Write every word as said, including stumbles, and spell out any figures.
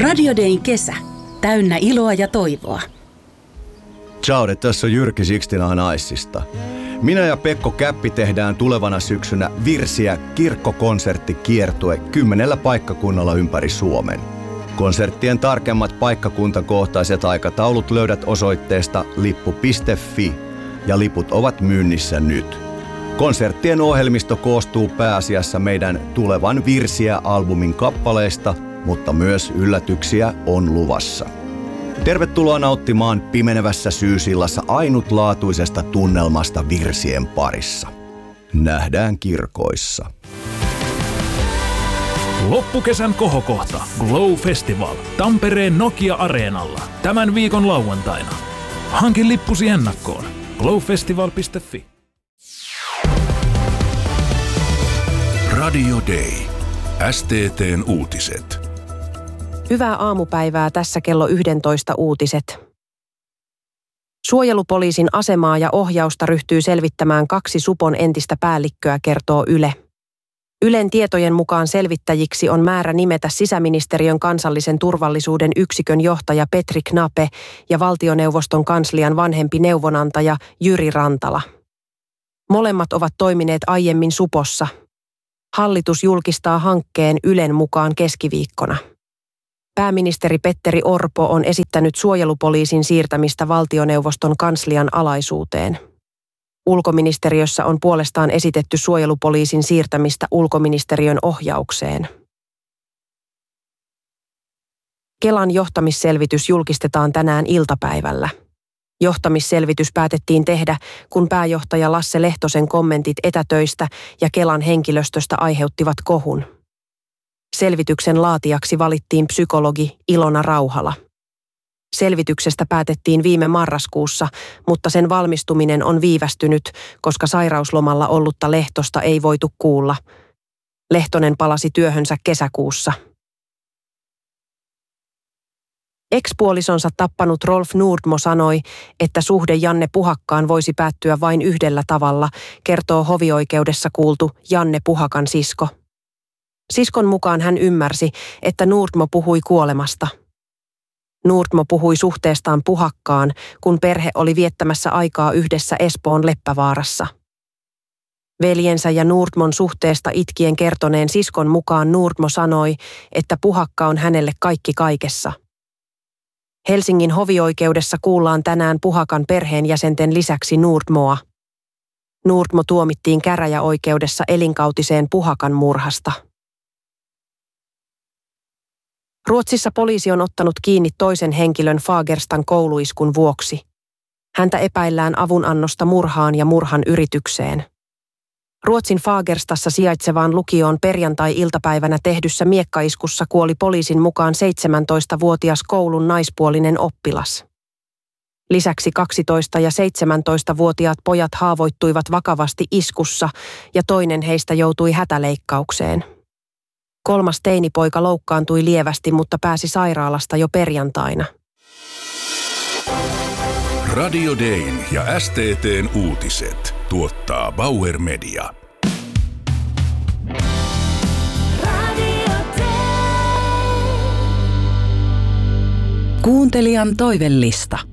Radio Dayn kesä. Täynnä iloa ja toivoa. Ciao, tässä on Jyrki Sixtina Naissista. Minä ja Pekko Käppi tehdään tulevana syksynä Virsiä kirkkokonserttikiertue kymmenellä paikkakunnalla ympäri Suomen. Konserttien tarkemmat paikkakuntakohtaiset aikataulut löydät osoitteesta lippu piste fi ja liput ovat myynnissä nyt. Konserttien ohjelmisto koostuu pääasiassa meidän tulevan Virsiä-albumin kappaleista, mutta myös yllätyksiä on luvassa. Tervetuloa nauttimaan pimenevässä syysillassa ainutlaatuisesta tunnelmasta virsien parissa. Nähdään kirkoissa. Loppukesän kohokohta Glow Festival Tampereen Nokia-areenalla tämän viikon lauantaina. Hankin lippusi ennakkoon glowfestival piste fi. Radio Day. S T T:n uutiset. Hyvää aamupäivää, tässä kello yksitoista uutiset. Suojelupoliisin asemaa ja ohjausta ryhtyy selvittämään kaksi supon entistä päällikköä, kertoo Yle. Ylen tietojen mukaan selvittäjiksi on määrä nimetä sisäministeriön kansallisen turvallisuuden yksikön johtaja Petri Knape ja valtioneuvoston kanslian vanhempi neuvonantaja Jyri Rantala. Molemmat ovat toimineet aiemmin supossa. Hallitus julkistaa hankkeen Ylen mukaan keskiviikkona. Pääministeri Petteri Orpo on esittänyt suojelupoliisin siirtämistä valtioneuvoston kanslian alaisuuteen. Ulkoministeriössä on puolestaan esitetty suojelupoliisin siirtämistä ulkoministeriön ohjaukseen. Kelan johtamisselvitys julkistetaan tänään iltapäivällä. Johtamisselvitys päätettiin tehdä, kun pääjohtaja Lasse Lehtosen kommentit etätöistä ja Kelan henkilöstöstä aiheuttivat kohun. Selvityksen laatijaksi valittiin psykologi Ilona Rauhala. Selvityksestä päätettiin viime marraskuussa, mutta sen valmistuminen on viivästynyt, koska sairauslomalla ollutta Lehtosta ei voitu kuulla. Lehtonen palasi työhönsä kesäkuussa. Ex-puolisonsa tappanut Rolf Nordmo sanoi, että suhde Janne Puhakkaan voisi päättyä vain yhdellä tavalla, kertoo hovioikeudessa kuultu Janne Puhakan sisko. Siskon mukaan hän ymmärsi, että Nordmo puhui kuolemasta. Nordmo puhui suhteestaan Puhakkaan, kun perhe oli viettämässä aikaa yhdessä Espoon Leppävaarassa. Veljensä ja Nordmon suhteesta itkien kertoneen siskon mukaan Nordmo sanoi, että Puhakka on hänelle kaikki kaikessa. Helsingin hovioikeudessa kuullaan tänään Puhakan perheenjäsenten lisäksi Nordmoa. Nordmo tuomittiin käräjäoikeudessa elinkautiseen Puhakan murhasta. Ruotsissa poliisi on ottanut kiinni toisen henkilön Fagerstan kouluiskun vuoksi. Häntä epäillään avunannosta murhaan ja murhan yritykseen. Ruotsin Fagerstassa sijaitsevaan lukioon perjantai-iltapäivänä tehdyssä miekkaiskussa kuoli poliisin mukaan seitsemäntoistavuotias koulun naispuolinen oppilas. Lisäksi kaksitoista- ja seitsemäntoistavuotiaat pojat haavoittuivat vakavasti iskussa ja toinen heistä joutui hätäleikkaukseen. Kolmas teinipoika loukkaantui lievästi, mutta pääsi sairaalasta jo perjantaina. Radio Dayn ja S T T:n uutiset tuottaa Bauer Media. Kuuntelijan toivellista.